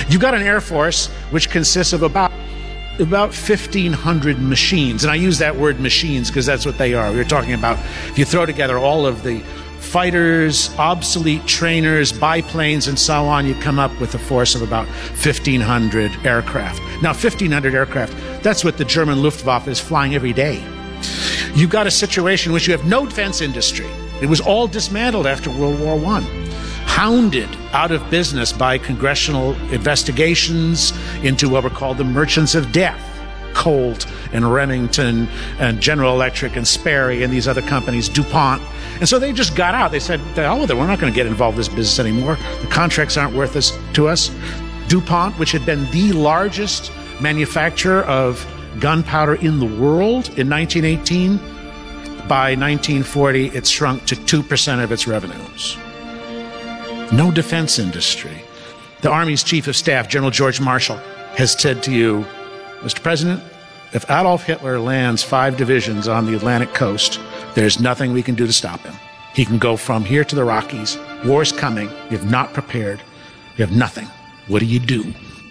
You've got an Air Force which consists of about 1,500 machines. And I use that word machines because that's what they are. We're talking about, if you throw together all of the fighters, obsolete trainers, biplanes, and so on, you come up with a force of about 1,500 aircraft. Now, 1,500 aircraft, that's what the German Luftwaffe is flying every day. You've got a situation in which you have no defense industry. It was all dismantled after World War I, hounded out of business by congressional investigations into what were called the merchants of death, Colt and Remington and General Electric and Sperry and these other companies, DuPont. And so they just got out. They said, the hell with it, we're not going to get involved in this business anymore. The contracts aren't worth this to us. DuPont, which had been the largest manufacturer of gunpowder in the world in 1918, by 1940, it shrunk to 2% of its revenues. No defense industry. The Army's Chief of Staff, General George Marshall, has said to you, Mr. President, if Adolf Hitler lands 5 divisions on the Atlantic coast, there's nothing we can do to stop him. He can go from here to the Rockies. War's coming. You have not prepared. You have nothing. What do you do?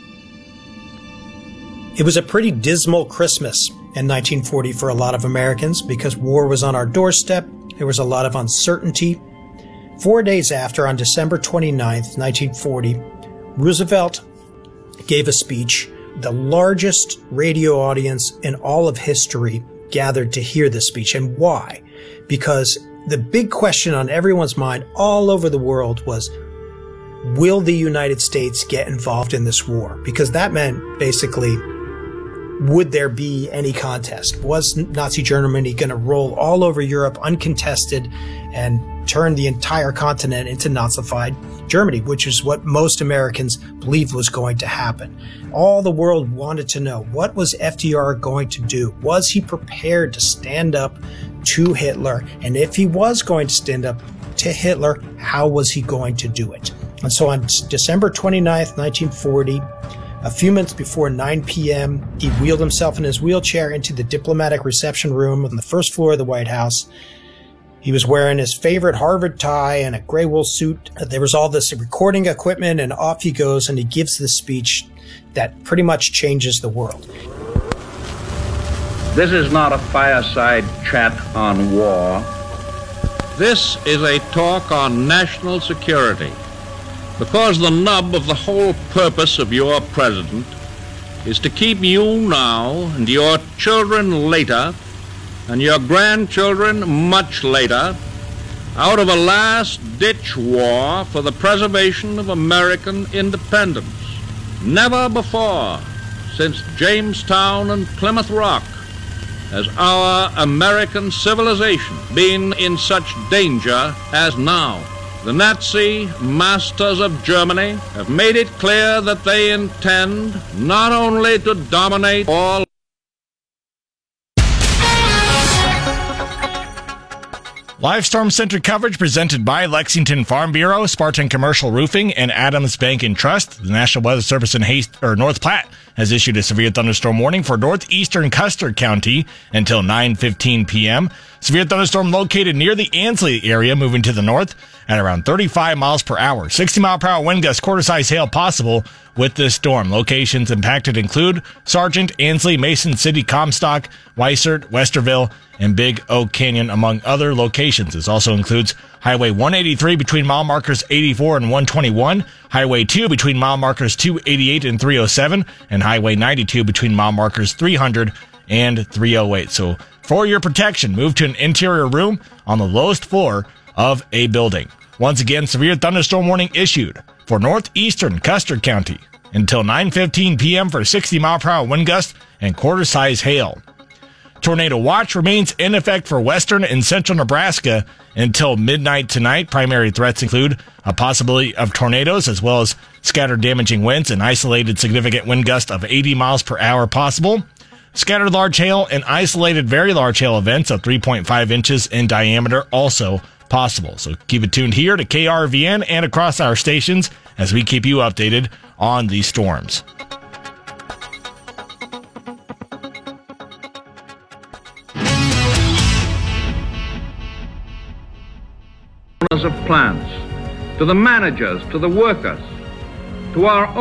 It was a pretty dismal Christmas in 1940 for a lot of Americans because war was on our doorstep. There was a lot of uncertainty. 4 days after, on December 29th, 1940, Roosevelt gave a speech. The largest radio audience in all of history gathered to hear this speech. And why? Because the big question on everyone's mind all over the world was, will the United States get involved in this war? Because that meant basically, would there be any contest? Was Nazi Germany going to roll all over Europe uncontested and turn the entire continent into Nazified Germany, which is what most Americans believed was going to happen? All the world wanted to know, what was FDR going to do? Was he prepared to stand up to Hitler? And if he was going to stand up to Hitler, how was he going to do it? And so on December 29th, 1940, a few minutes before 9 p.m., he wheeled himself in his wheelchair into the diplomatic reception room on the first floor of the White House. He was wearing his favorite Harvard tie and a gray wool suit. There was all this recording equipment, and off he goes, and he gives this speech that pretty much changes the world. This is not a fireside chat on war. This is a talk on national security. Because the nub of the whole purpose of your president is to keep you now and your children later and your grandchildren much later out of a last-ditch war for the preservation of American independence. Never before, since Jamestown and Plymouth Rock, has our American civilization been in such danger as now. The Nazi masters of Germany have made it clear that they intend not only to dominate all Live storm-centered coverage presented by Lexington Farm Bureau, Spartan Commercial Roofing, and Adams Bank and Trust. The National Weather Service in North Platte has issued a severe thunderstorm warning for northeastern Custer County until 9:15 p.m. Severe thunderstorm located near the Ansley area, moving to the north at around 35 miles per hour. 60-mile-per-hour wind gusts, quarter-size hail possible with this storm. Locations impacted include Sargent, Ansley, Mason City, Comstock, Weissert, Westerville, and Big Oak Canyon, among other locations. This also includes Highway 183 between mile markers 84 and 121, Highway 2 between mile markers 288 and 307, and Highway 92 between mile markers 300 and 308. So for your protection, move to an interior room on the lowest floor of a building. Once again, severe thunderstorm warning issued for northeastern Custer County until 9:15 p.m. for 60-mile-per-hour wind gusts and quarter-size hail. Tornado watch remains in effect for western and central Nebraska until midnight tonight. Primary threats include a possibility of tornadoes as well as scattered damaging winds and isolated significant wind gusts of 80 miles per hour possible. Scattered large hail and isolated very large hail events of 3.5 inches in diameter also possible. So keep it tuned here to KRVN and across our stations as we keep you updated on these storms. Of plants, to the managers, to the workers, to our